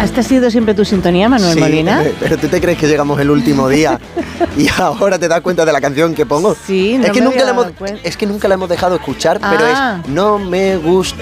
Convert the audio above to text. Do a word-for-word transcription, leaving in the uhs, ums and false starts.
¿Esta ha sido siempre tu sintonía, Manuel Sí, Molina? Pero tú te crees que llegamos el último día y ahora te das cuenta de la canción que pongo. Sí, no es que me nunca había la hemos, dado cuenta. es que nunca la hemos dejado escuchar, Ah. pero es No me gusta